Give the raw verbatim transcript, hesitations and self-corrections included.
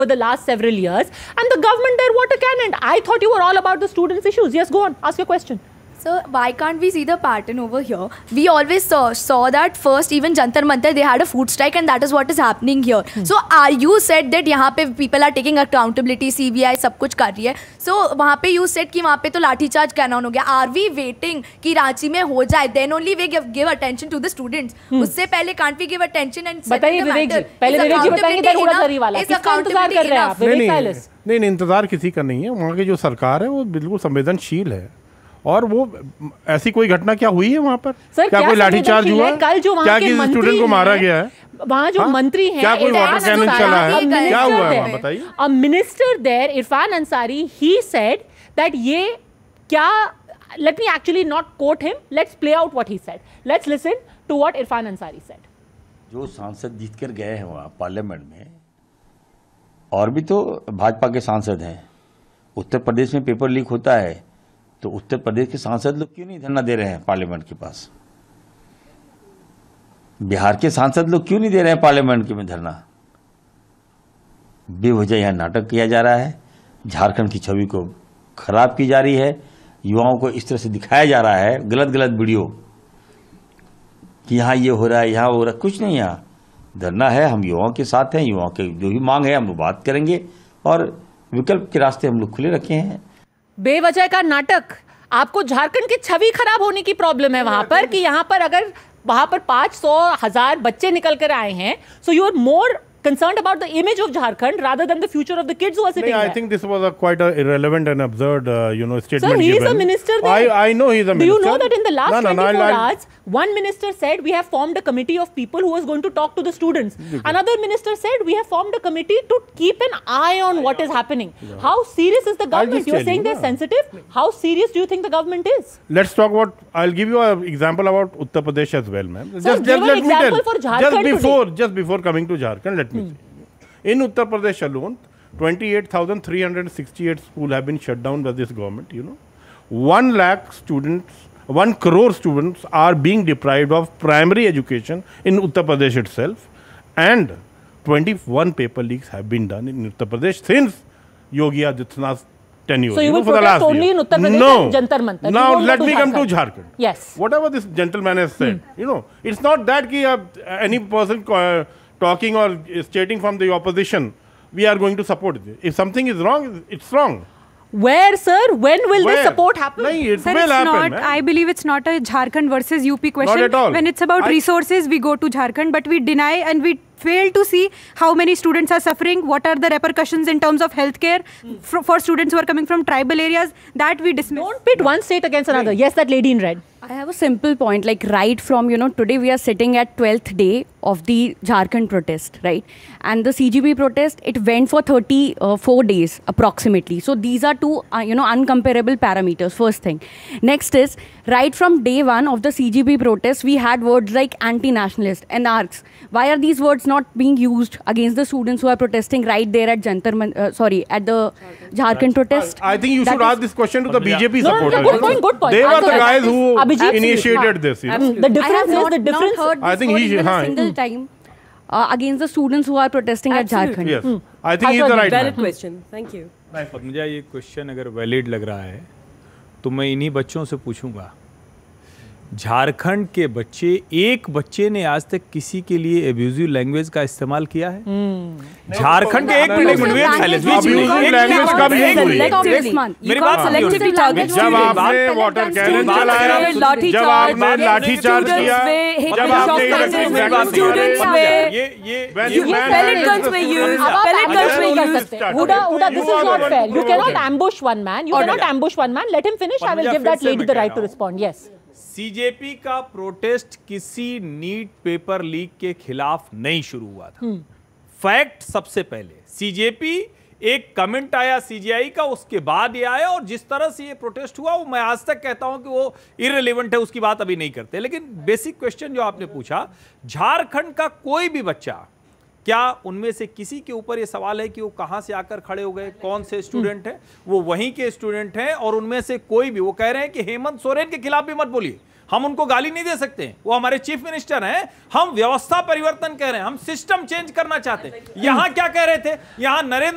for the last several years, and the government there water cannon. I thought you were all about the students' issues. Yes, go on, ask your question. So why can't we see the pattern over here? We always saw, saw that first even Jantar Mantar they had a food strike, and that is what is happening here. Hmm. So are you said that यहाँ पे people are taking accountability, C B I सब कुछ कर रही है. So वहाँ पे you said कि वहाँ पे तो लाठी चार्ज कैनन हो गया. Are we waiting कि रांची में हो जाए? Then only we give, give attention to the students. Hmm. उससे पहले can't we give attention and settle the matter? बताइए विवेक जी, पहले विवेक जी बताएंगे दर हुआ सरी वाला. किसका इंतजार कर रहे हैं आप? विवेक साइलेंस. नहीं नहीं इंतजार किसी का नहीं है. वहाँ की जो सरकार है वो बिल्कुल संवेदनशील है. और वो ऐसी कोई घटना क्या हुई है वहाँ पर? सर, क्या, क्या कोई लाठीचार्ज हुआ? कल जो वहाँ क्या के किसी स्टूडेंट को मारा गया है? वहाँ जो मंत्री हैं, क्या कोई वाटर कैनन चला है? क्या हुआ है वहाँ बताइए? A minister there, Irfan Ansari, he said that ये क्या? Let me actually not quote him. Let's play out what he said. Let's listen to what Irfan Ansari said. जो सांसद जीत कर गए हैं वहाँ पार्लियामेंट में, और भी तो भाजपा के सांसद हैं. उत्तर प्रदेश में पेपर लीक होता है तो उत्तर प्रदेश के सांसद लोग क्यों नहीं धरना दे रहे हैं पार्लियामेंट के पास? बिहार के सांसद लोग क्यों नहीं दे रहे हैं पार्लियामेंट के में धरना? बेवजह यहाँ नाटक किया जा रहा है. झारखंड की छवि को खराब की जा रही है. युवाओं को इस तरह से दिखाया जा रहा है गलत गलत वीडियो कि यहाँ ये हो रहा है, यहाँ हो रहा है. कुछ नहीं. यहाँ धरना है, हम युवाओं के साथ हैं. युवाओं के जो भी मांग है हम वो बात करेंगे और विकल्प के रास्ते हम लोग खुले रखे हैं. बेवजह का नाटक. आपको झारखंड की छवि खराब होने की प्रॉब्लम है वहां पर कि यहाँ पर अगर वहां पर पांच सौ हजार बच्चे निकल कर आए हैं, so you are more concerned about the image of Jharkhand rather than the future of the kids who are sitting no, I there. I think this was a quite a irrelevant and absurd, uh, you know, statement. Sir, he given. is a minister there. I, I know he is a Do minister. you know that in the last no, no, twenty-four no, hours, one minister said we have formed a committee of people who is going to talk to the students. Okay. Another minister said we have formed a committee to keep an eye on what is happening. Yeah. How serious is the government? You are saying you, they're no. sensitive. How serious do you think the government is? Let's talk about. I'll give you an example about Uttar Pradesh as well, ma'am. Sir, just, give just an let example me tell. For Jharkhand just before, today. just before coming to Jharkhand, let me. Hmm. say. In Uttar Pradesh alone, twenty-eight thousand three hundred sixty-eight schools have been shut down by this government, you know. One lakh students, one crore students are being deprived of primary education in Uttar Pradesh itself. And twenty-one paper leaks have been done in Uttar Pradesh since Yogi Adityanath's tenure. So you, you will know, for the last only year. in Uttar Pradesh no. and Jantar Mantar. Now let me come to Jharkhand. Yes. Whatever this gentleman has said, hmm. you know, it's not that ki, uh, any person uh, talking or stating from the opposition, we are going to support it. If something is wrong, it's wrong. Where, sir? When will Where? this support happen? No, it sir, will it's happen. Not, I believe it's not a Jharkhand versus U P question. Not at all. When it's about I resources, we go to Jharkhand, but we deny and we fail to see how many students are suffering, what are the repercussions in terms of healthcare mm. for, for students who are coming from tribal areas, that we dismiss. Don't pit one state against another. Yes, that lady in red. I have a simple point, like right from, you know, today we are sitting at twelfth day of the Jharkhand protest, right? And the C G B protest, it went for thirty-four days approximately. So these are two, uh, you know, uncomparable parameters, first thing. Next is, right from day one of the C G B protest, we had words like anti-nationalist, anarchs. Why are these words not being used against the students who are protesting right there at Jantar Man, uh, sorry, at the Jharkhand protest? I, I think you that should ask this question to the B J P no, supporters. No, no, good point, good point. They were the guys who Abhijit initiated this. You know? The difference is the difference. Heard I think he should. A single time uh, against the students who are protesting Absolutely. Yes, at Jharkhand. hmm. I think he's the right valid man. question. Thank you. मुझे ये question अगर valid लग रहा है तो मैं इन्हीं बच्चों से पूछूंगा. झारखंड के बच्चे, एक बच्चे ने आज तक किसी के लिए एब्यूजिव लैंग्वेज का इस्तेमाल किया है? झारखंड के एक मिनट मिनट साइलेंस लैंग्वेज का भी मेरी बात सेलेक्टिवली टारगेट जब आपने वाटर कैनन चलाया, जब आपने लाठी चार्ज किया, जब आपने स्टूडेंट्स में ये ये pellet guns में यूज pellet guns नहीं कर सकते. Huda, Huda, this is not fair. You cannot ambush one man. You cannot ambush one man. Let him finish. I will give that lady the right to respond. Yes. CJP का protest किसी NEET paper leak के खिलाफ नहीं शुरू हुआ था. Fact सबसे पहले सीजेपी एक कमेंट आया सीजीआई का, उसके बाद ये आया, और जिस तरह से ये प्रोटेस्ट हुआ वो मैं आज तक कहता हूं कि वो इररिलेवेंट है, उसकी बात अभी नहीं करते. लेकिन बेसिक क्वेश्चन जो आपने पूछा, झारखंड का कोई भी बच्चा, क्या उनमें से किसी के ऊपर ये सवाल है कि वो कहां से आकर खड़े हो गए, कौन से स्टूडेंट हैं? वो वहीं के स्टूडेंट हैं. और उनमें से कोई भी, वो कह रहे हैं कि हेमंत सोरेन के खिलाफ भी मत बोलिए, हम उनको गाली नहीं दे सकते, वो हमारे चीफ मिनिस्टर हैं. हम व्यवस्था परिवर्तन कह रहे हैं, हम सिस्टम चेंज करना चाहते हैं. यहां क्या कह रहे थे? यहां नरेंद्र